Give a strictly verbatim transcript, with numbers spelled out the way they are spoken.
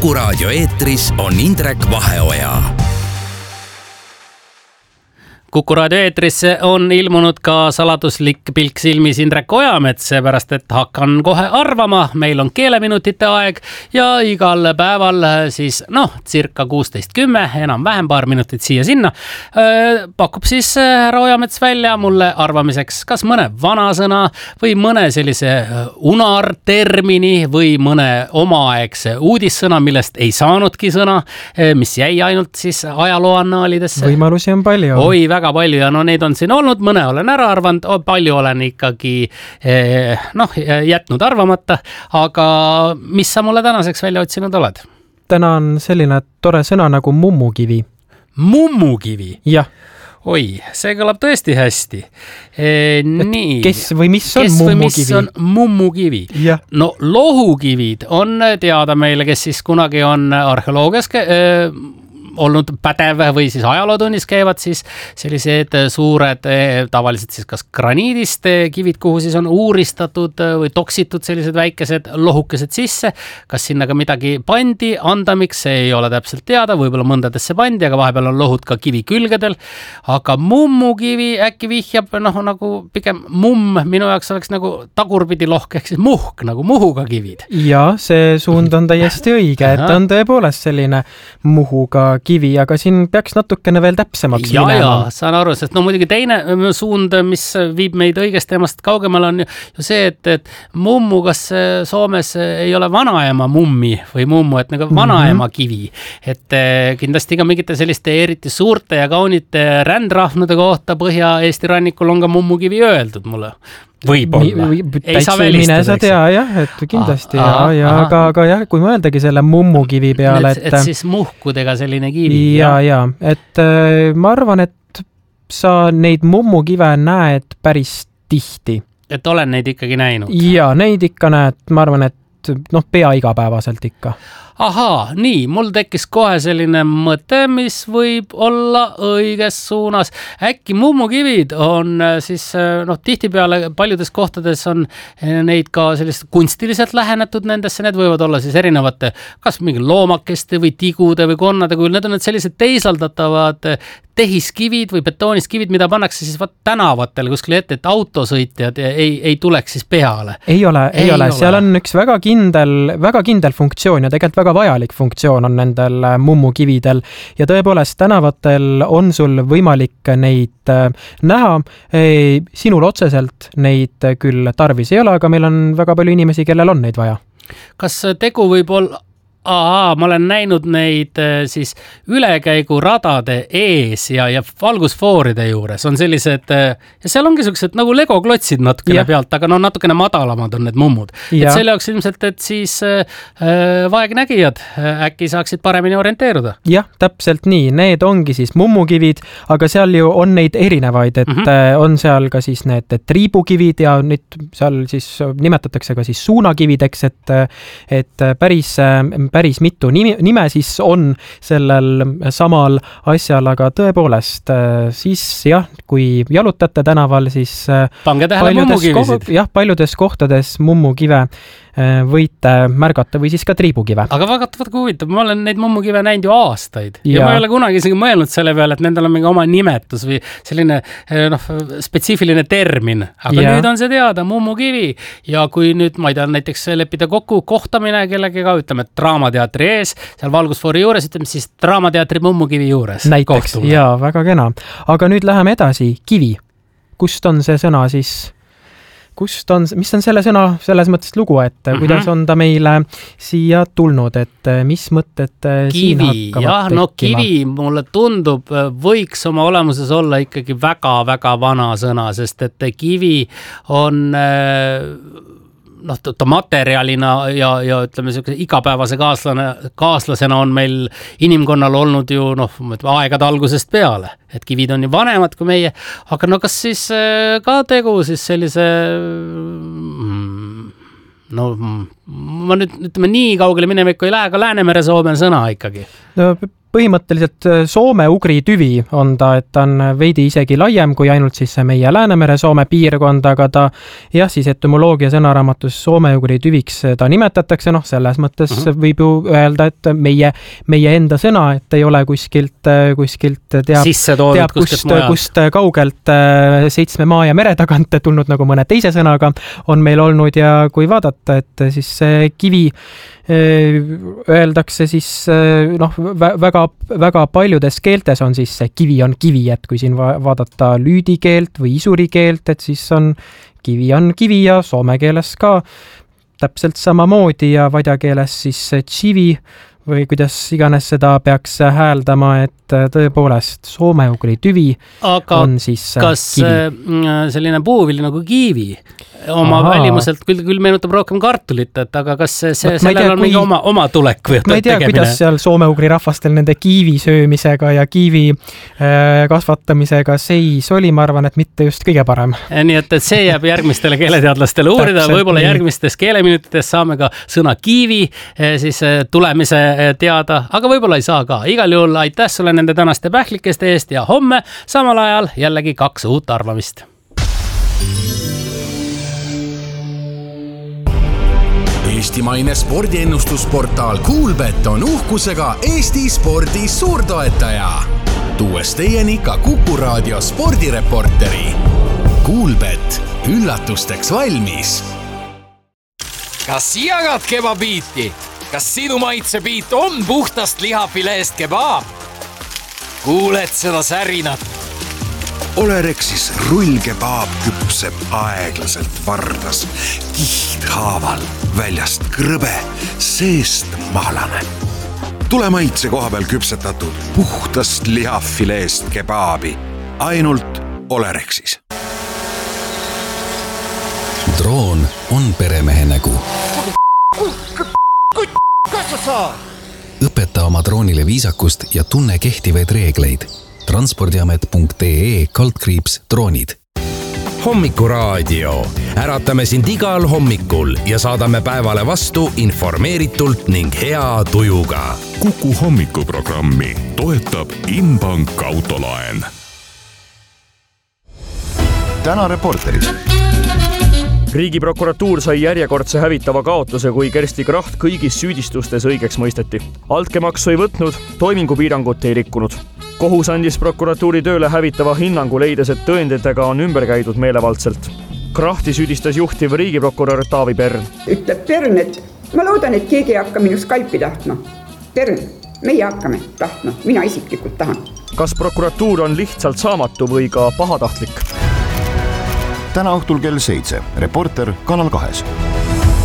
Kuku raadio eetris on Indrek Vaheoja. Kuku raadio eetrisse on ilmunud ka saladuslik pilk silmis Indrek Ojamets, seepärast et hakkan kohe arvama. Meil on keeleminutite aeg ja igal päeval siis noh, circa kuusteist kümme, enam vähem paar minutit siia sinna. Pakub siis härra Ojamets välja mulle arvamiseks kas mõne vanasõna või mõne sellise unartermini või mõne omaaegse uudissõna, millest ei saanudki sõna, mis jäi ainult siis ajalooannaalidesse. Võimalusi on palju. Oi, väga väga palju ja no neid on siin olnud, mõne olen ära arvanud, palju olen ikkagi eh, noh, jätnud arvamata, aga mis sa mulle tänaseks välja otsinud oled? Täna on selline tore sõna nagu mummukivi. Mummukivi? Jah. Oi, see kõlab tõesti hästi. E, nii. Kes või mis on kes mummukivi? Kes või mis on mummukivi? Ja. No lohukivid on teada meile, kes siis kunagi on arheoloogias eh, olnud pädev või siis ajalootunnis käivad siis sellised suured, tavaliselt siis kas graniidist kivid, kuhu siis on uuristatud või toksitud sellised väikesed lohukesed sisse. Kas sinna ka midagi pandi, andamiks, see ei ole täpselt teada, võib-olla mõndadesse pandi, aga vahepeal on lohud ka kivi külgedel. Aga mummukivi äkki vihjab, noh nagu pigem mumm, minu jaoks oleks nagu tagurpidi lohk, ehk siis muhk, nagu muhuga kivid. Ja, see suund on täiesti õige, et on tõepoolest selline muhuga kivi, aga siin peaks natukene veel täpsemaks ja, minema. Ja, saan aru, sest no muidugi teine suund, mis viib meid õigest teemast kaugemal, on ju see, et, et mummu, kas Soomes ei ole vanaema mummi või mummu, et nagu vanaema kivi. Et kindlasti ka mingite selliste eriti suurte ja kaunite rändrahnude kohta Põhja-Eesti rannikul on ka mummukivi öeldud mulle. Võib-olla. Ei saa välistada. Mine sa tea, jah, et kindlasti. Ah, ja, ja, aga, aga jah, kui mõeldagi selle mummukivi peale, et, et... Et siis muhkudega selline kivi. Ja, ja, et äh, ma arvan, et sa neid mummukive näed päris tihti. Et olen neid ikkagi näinud? Ja, neid ikka näed, ma arvan, et noh, pea igapäevaselt ikka. Ahaa, nii, mul tekkis kohe selline mõte, mis võib olla õiges suunas. Äkki mummukivid on siis, noh, tihtipeale paljudes kohtades on neid ka sellist kunstiliselt lähenetud nendesse, need võivad olla siis erinevate, kas mingi loomakeste või tigude või konnade, kui need on need sellised teisaldatavad tehiskivid või betooniskivid, mida pannakse siis vaat tänavatel kuskil ette, et autosõitjad ei, ei tuleks siis peale. Ei ole, ei, ei ole, ole. Seal on üks väga kindel, väga kindel funktsioon ja tegelikult väga vajalik funktsioon on nendel mummukividel ja tõepoolest tänavatel on sul võimalik neid näha. Sinul otseselt neid küll tarvis ei ole, aga meil on väga palju inimesi, kellel on neid vaja. Kas tegu võib olla Aa, ma olen näinud neid siis ülekäiguradade ees ja, ja valgusfooride juures on sellised, ja seal ongi sellised nagu legoklotsid natukene ja. Pealt, aga no natukene madalamad on need mummud. Ja. Et selle jaoks ilmselt, et siis äh, vaegnägijad äkki saaksid paremini orienteeruda. Jah, täpselt nii. Need ongi siis mummukivid, aga seal ju on neid erinevaid, et mm -hmm. on seal ka siis need triibukivid ja nüüd seal siis nimetatakse ka siis suunakivideks, et, et päris päris mitu nime, nime siis on sellel samal asjal, aga tõepoolest siis jah, kui jalutate tänaval, siis pange tähele mummukivisid. Jah, paljudes kohtades mummukive võite märgata või siis ka triibukive. Aga väga huvitav, ma olen neid mummukive näinud ju aastaid ja, ja ma ei ole kunagi isegi mõelnud selle peale, et nendel on mingi oma nimetus või selline noh, spetsiifiline termin, aga ja. Nüüd on see teada, mummukivi ja kui nüüd, ma ei tea, näiteks lepida kokku kohtamine kellegiga, ütleme, et Draamateatri ees, seal valgusfoori juures, ütleme siis Draamateatri mummukivi juures. Näiteks, jaa, väga kena. Aga nüüd läheme edasi, kivi. Kust on see sõna siis... Kust on, mis on selle sõna selles mõttes lugu, et mm -hmm. kuidas on ta meile siia tulnud, et mis mõtted kivi, siin hakkavad jah, no kivi mulle tundub, võiks oma olemuses olla ikkagi väga-väga vana sõna, sest et kivi on noh, ta materiaalina ja, ja ütleme, igapäevase kaaslane, kaaslasena on meil inimkonnal olnud ju noh, aegade algusest peale, et kivid on ju vanemad kui meie, aga no kas siis ka tegu siis sellise no ma nüüd ütleme nii kaugele minevikku ei lähe, aga Läänemere Soome sõna ikkagi. No põhimõtteliselt soome-ugri tüvi on ta, et ta on veidi isegi laiem kui ainult siis meie Läänemere Soome piirkond, aga ta jah, siis etümoloogia sõnaraamatus soome-ugri tüviks ta nimetatakse, noh, selles mõttes uh-huh. võib ju öelda, et meie, meie enda sõna, et ei ole kuskilt, kuskilt teab, teab kust, kust kaugelt seitsme maa ja mere tagant tulnud nagu mõne teise sõnaga on meil olnud ja kui vaadata, et siis kivi öeldakse siis noh, väga, väga paljudes keeltes on siis see kivi on kivi, et kui siin vaadata lüüdi keelt või isuri keelt, et siis on kivi on kivi ja soome keeles ka täpselt samamoodi ja vadja keeles siis tsivi või kuidas iganes seda peaks hääldama, et tõepoolest soome-ugri tüvi aga on siis kas kivi. Selline puuvili nagu kiivi oma Aha. välimuselt küll, küll meenutab rohkem kartulit, et aga kas see, see, sellel tea, on mingi kui... oma, oma tulek või ma ei tea, tegemine? Kuidas seal soome-ugri rahvastel nende kiivi söömisega ja kiivi äh, kasvatamisega seis oli, ma arvan, et mitte just kõige parem. Nii et, et see jääb järgmistele keeleteadlastele uurida, võib-olla järgmistes keeleminutites saame ka sõna kiivi siis tulemise teada, aga võib-olla ei saa ka. Igal juhul aitäh sulle nende tänaste pähklikeste eest ja homme samal ajal jällegi kaks uut arvamist. Eestimaine spordiennustusportaal Kuulbet on uhkusega Eesti spordi suurtoetaja. Tuues teieni ka Kuku Raadio spordireporteri. Kuulbet, üllatusteks valmis. Kas jagad kebabiiti? Kas sinu maitsebiit on puhtast lihafileest kebaab? Kuuled seda särinat? Olerexis rullkebaab küpseb aeglaselt vardas, kihthaaval, väljast krõbe, seest mahlane. Tule maitse koha peal küpsetatud puhtast lihafileest kebaabi, ainult Olerexis. Droon on peremehe nägu. Õpeta oma droonile viisakust ja tunne kehtivaid reegleid. transpordiamet punkt ee kaldkriips droonid. Hommikuraadio. Äratame sind igal hommikul ja saadame päevale vastu informeeritult ning hea tujuga. Kuku hommikuprogrammi toetab Inbank autolaen. Täna reporterid. Riigiprokuratuur sai järjekordse hävitava kaotuse, kui Kersti Kracht kõigis süüdistustes õigeks mõisteti. Altkemaksu ei võtnud, toimingupiirangut ei rikkunud. Kohus andis prokuratuuri tööle hävitava hinnangu, leides, et tõenditega on ümber käidud meelevaldselt. Krahti süüdistas juhtiv riigiprokurör Taavi Pern. Ütleb Pern, et ma loodan, et keegi ei hakka minu Skype'i tahtma. Pern, meie hakkame tahtma, mina isiklikult tahan. Kas prokuratuur on lihtsalt saamatu või ka pahatahtlik? Täna õhtul kell seitse. Reporter Kanal kahes.